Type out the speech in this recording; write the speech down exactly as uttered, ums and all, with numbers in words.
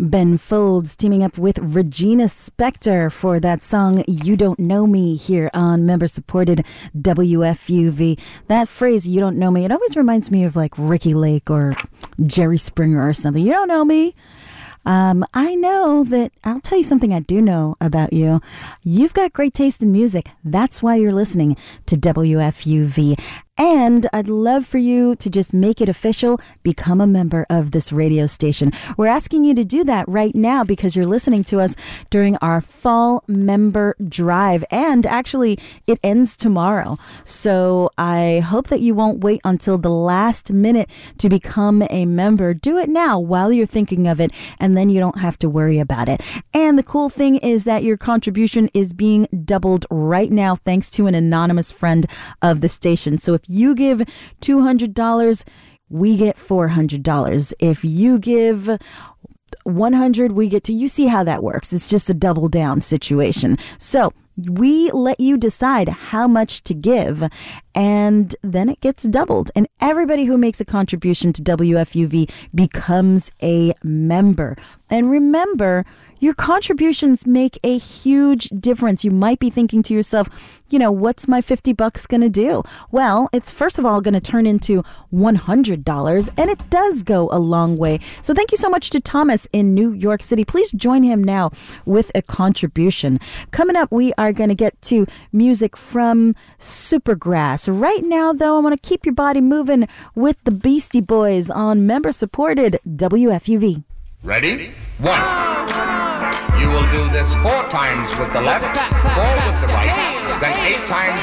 Ben Folds teaming up with Regina Spektor for that song You Don't Know Me here on member-supported W F U V. That phrase, you don't know me, it always reminds me of like Ricky Lake or Jerry Springer or something. You don't know me. Um, I know that, I'll tell you something I do know about you. You've got great taste in music. That's why you're listening to W F U V. And I'd love for you to just make it official, become a member of this radio station. We're asking you to do that right now because you're listening to us during our fall member drive. And actually, it ends tomorrow. So I hope that you won't wait until the last minute to become a member. Do it now while you're thinking of it, and then you don't have to worry about it. And the cool thing is that your contribution is being doubled right now thanks to an anonymous friend of the station. So if you give two hundred dollars, we get four hundred dollars. If you give one hundred dollars, we get to, you see how that works. It's just a double down situation. So we let you decide how much to give, and then it gets doubled. And everybody who makes a contribution to W F U V becomes a member. And remember, your contributions make a huge difference. You might be thinking to yourself, you know, what's my fifty bucks going to do? Well, it's first of all going to turn into one hundred dollars, and it does go a long way. So thank you so much to Thomas in New York City. Please join him now with a contribution. Coming up, we are going to get to music from Supergrass. Right now, though, I want to keep your body moving with the Beastie Boys on member-supported W F U V. Ready? One. You will do this four times with the left, four with the right, then eight times